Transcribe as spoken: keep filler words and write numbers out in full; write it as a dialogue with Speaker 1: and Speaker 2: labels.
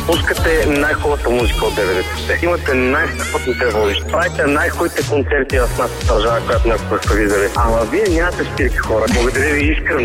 Speaker 1: Пускате най-хубавата музика от деветдесетте. Имате най-страхотните водещи. Правите най-хубавите концерти в нашата държава, която някога сте виждали. Ама вие нямате спирки, хора. Благодаря ви искрено.